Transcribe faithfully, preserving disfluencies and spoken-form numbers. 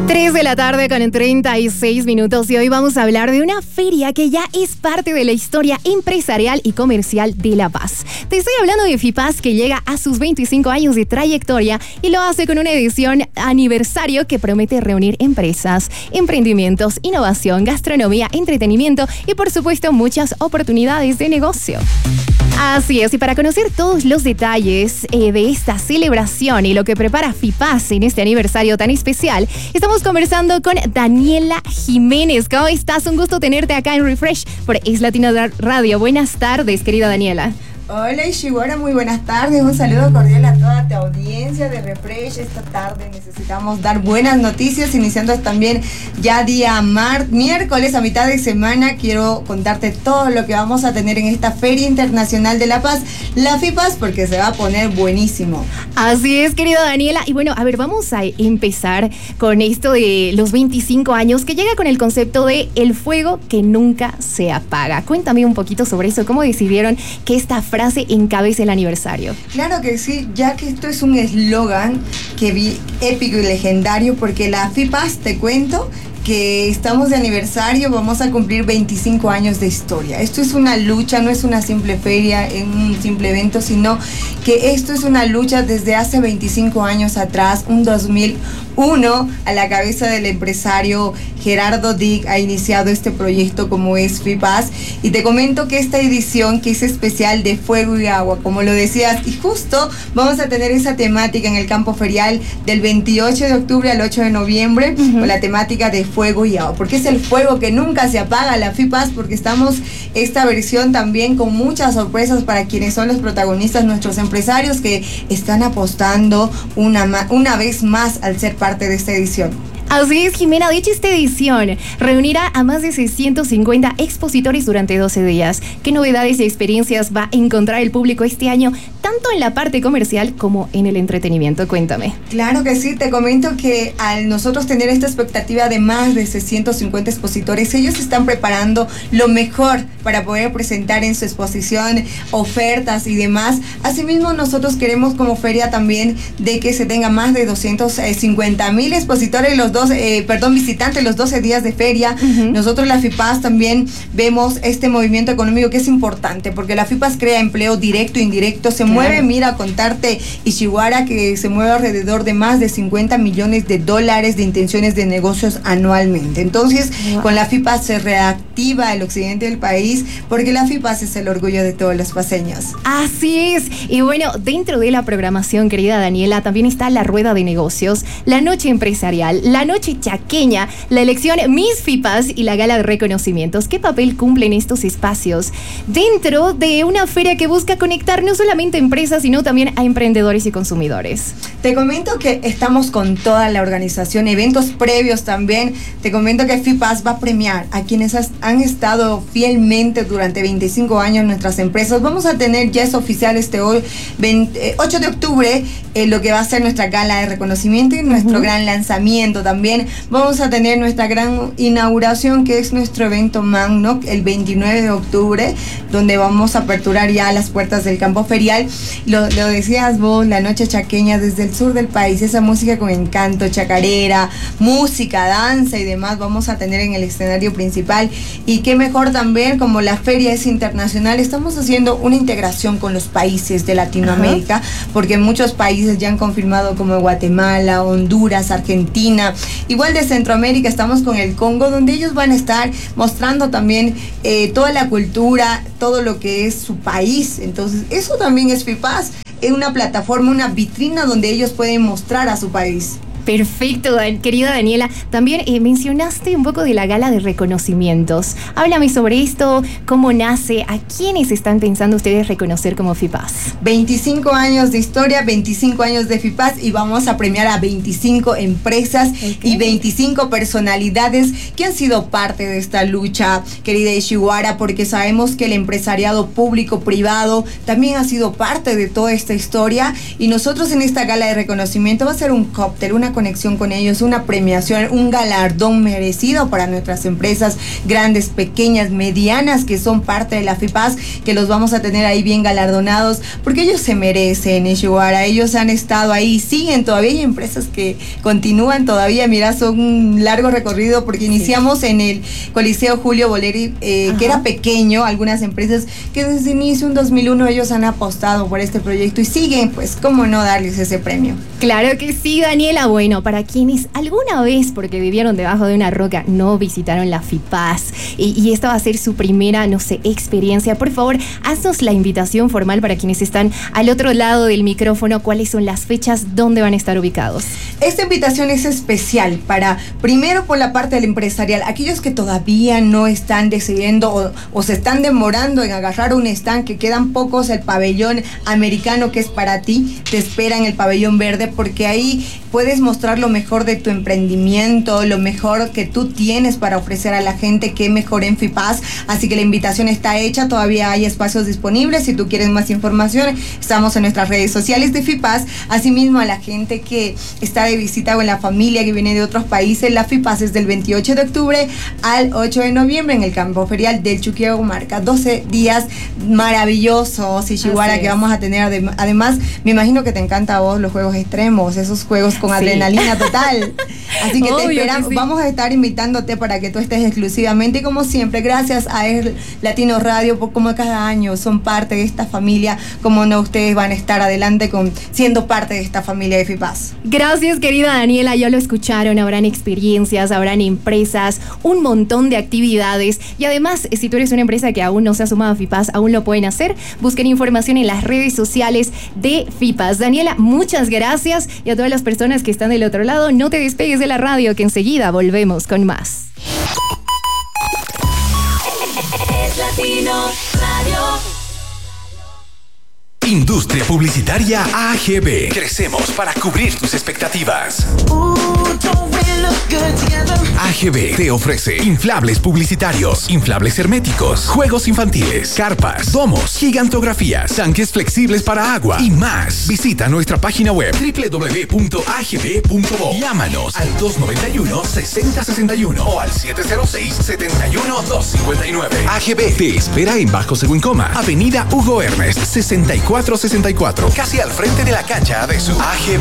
tres de la tarde con treinta y seis minutos y hoy vamos a hablar de una feria que ya es parte de la historia empresarial y comercial de La Paz. Te estoy hablando de FIPAS, que llega a sus veinticinco años de trayectoria y lo hace con una edición aniversario que promete reunir empresas, emprendimientos, innovación, gastronomía, entretenimiento y por supuesto muchas oportunidades de negocio. Así es, y para conocer todos los detalles eh, de esta celebración y lo que prepara FIPAS en este aniversario tan especial, estamos conversando con Daniela Jiménez. ¿Cómo estás? Un gusto tenerte acá en Refresh por Es Latina Radio. Buenas tardes, querida Daniela. Hola Ishiwara, muy buenas tardes, un saludo cordial a toda tu audiencia de Refresh. Esta tarde necesitamos dar buenas noticias, iniciando también ya día mar, miércoles a mitad de semana. Quiero contarte todo lo que vamos a tener en esta Feria Internacional de La Paz, la FIPAS, porque se va a poner buenísimo. Así es, querida Daniela, y bueno, a ver, vamos a empezar con esto de los veinticinco años, que llega con el concepto de el fuego que nunca se apaga. Cuéntame un poquito sobre eso, ¿cómo decidieron que esta frase encabece el aniversario? Claro que sí, ya que esto es un eslogan que vi épico y legendario, porque la FIPAS, te cuento que estamos de aniversario, vamos a cumplir veinticinco años de historia. Esto es una lucha, no es una simple feria, un simple evento, sino que esto es una lucha desde hace veinticinco años atrás, un dos mil uno, a la cabeza del empresario Gerardo Dick ha iniciado este proyecto como es FIPAS, y te comento que esta edición, que es especial de fuego y agua, como lo decías, y justo vamos a tener esa temática en el campo ferial del veintiocho de octubre al ocho de noviembre, uh-huh. con la temática de fuego y agua, porque es el fuego que nunca se apaga, la FIPAS, porque estamos esta versión también con muchas sorpresas para quienes son los protagonistas, nuestros empresarios que están apostando una, una vez más al ser parte de esta edición. Así es, Jimena. De hecho, esta edición reunirá a más de seiscientos cincuenta expositores durante doce días. ¿Qué novedades y experiencias va a encontrar el público este año, tanto en la parte comercial como en el entretenimiento? Cuéntame. Claro que sí, te comento que al nosotros tener esta expectativa de más de seiscientos cincuenta expositores, ellos están preparando lo mejor para poder presentar en su exposición ofertas y demás. Asimismo, nosotros queremos como feria también de que se tenga más de doscientos cincuenta mil expositores los Eh, perdón, visitantes los doce días de feria. Uh-huh. Nosotros la FIPAS también vemos este movimiento económico que es importante, porque la FIPAS crea empleo directo e indirecto, se claro. mueve, mira, contarte, Ishiwara, que se mueve alrededor de más de cincuenta millones de dólares de intenciones de negocios anualmente. Entonces, wow. con la FIPAS se reactiva el occidente del país, porque la FIPAS es el orgullo de todos los paseños. Así es. Y bueno, dentro de la programación, querida Daniela, también está la rueda de negocios, la noche empresarial, la noche chaqueña, la elección Miss FIPAS y la gala de reconocimientos. ¿Qué papel cumplen estos espacios dentro de una feria que busca conectar no solamente a empresas, sino también a emprendedores y consumidores? Te comento que estamos con toda la organización, eventos previos también. Te comento que FIPAS va a premiar a quienes han estado fielmente durante veinticinco años en nuestras empresas. Vamos a tener, ya es oficial este hoy, ocho de octubre, eh, lo que va a ser nuestra gala de reconocimiento y nuestro uh-huh. gran lanzamiento también. También vamos a tener nuestra gran inauguración, que es nuestro evento magno, el veintinueve de octubre, donde vamos a aperturar ya las puertas del campo ferial. Lo, lo decías vos, la noche chaqueña desde el sur del país, esa música con encanto, chacarera, música, danza y demás, vamos a tener en el escenario principal. Y qué mejor también, como la feria es internacional, estamos haciendo una integración con los países de Latinoamérica, uh-huh. porque muchos países ya han confirmado, como Guatemala, Honduras, Argentina. Igual de Centroamérica estamos con el Congo, donde ellos van a estar mostrando también eh, toda la cultura, todo lo que es su país. Entonces eso también es FIPAS, es una plataforma, una vitrina donde ellos pueden mostrar a su país. Perfecto, querida Daniela. También eh, mencionaste un poco de la gala de reconocimientos. Háblame sobre esto, cómo nace, a quiénes están pensando ustedes reconocer como FIPAS. veinticinco años de historia, veinticinco años de FIPAS, y vamos a premiar a veinticinco empresas okay. y veinticinco personalidades que han sido parte de esta lucha, querida Ishiwara, porque sabemos que el empresariado público, privado, también ha sido parte de toda esta historia, y nosotros en esta gala de reconocimiento va a ser un cóctel, una conexión con ellos, una premiación, un galardón merecido para nuestras empresas grandes, pequeñas, medianas, que son parte de la FIPAS, que los vamos a tener ahí bien galardonados, porque ellos se merecen, Ishiwara, ellos han estado ahí, siguen todavía, hay empresas que continúan todavía, mira, son un largo recorrido, porque iniciamos sí. en el Coliseo Julio Boleri, eh, que era pequeño, algunas empresas que desde inicio, en dos mil uno, ellos han apostado por este proyecto y siguen, pues, ¿cómo no darles ese premio? Claro que sí, Daniela. Bueno, para quienes alguna vez, porque vivieron debajo de una roca, no visitaron la FIPAS y, y esta va a ser su primera, no sé, experiencia, por favor, haznos la invitación formal para quienes están al otro lado del micrófono. ¿Cuáles son las fechas? ¿Dónde van a estar ubicados? Esta invitación es especial para, primero, por la parte del empresarial, aquellos que todavía no están decidiendo o, o se están demorando en agarrar un stand, que quedan pocos, el pabellón americano, que es para ti, te espera en el pabellón verde, porque ahí puedes mostrar lo mejor de tu emprendimiento, lo mejor que tú tienes para ofrecer a la gente, que mejor en FIPAS. Así que la invitación está hecha, todavía hay espacios disponibles. Si tú quieres más información, estamos en nuestras redes sociales de FIPAS. Asimismo, a la gente que está de visita o en la familia que viene de otros países, la FIPAS es del veintiocho de octubre al ocho de noviembre en el campo ferial del Chuquiaguamarca. doce días maravillosos, Ishiwara, que vamos a tener. Además, me imagino que te encanta a vos los juegos extremos, esos juegos con sí. adrenalina total. Así que Obvio te esperamos, que sí. vamos a estar invitándote para que tú estés exclusivamente, y como siempre, gracias a El Latino Radio, por como cada año son parte de esta familia, como no, ustedes van a estar adelante con siendo parte de esta familia de FIPAS. Gracias, querida Daniela, ya lo escucharon, habrán experiencias, habrán empresas, un montón de actividades, y además, si tú eres una empresa que aún no se ha sumado a FIPAS, aún lo pueden hacer. Busquen información en las redes sociales de FIPAS. Daniela, muchas gracias, y a todas las personas que están del otro lado, no te despegues de la radio, que enseguida volvemos con más. Es Latino Radio. Industria Publicitaria A G B. Crecemos para cubrir tus expectativas. A G B te ofrece inflables publicitarios, inflables herméticos, juegos infantiles, carpas, domos, gigantografías, tanques flexibles para agua y más. Visita nuestra página web doble u doble u doble u punto a g b punto bo. Llámanos al dos nueve uno, seis cero seis uno o al siete cero seis, siete uno, dos cinco nueve. A G B te espera en Bajo Según Coma, Avenida Hugo Ernest, sesenta y cuatro sesenta y cuatro, casi al frente de la cancha de su A G B.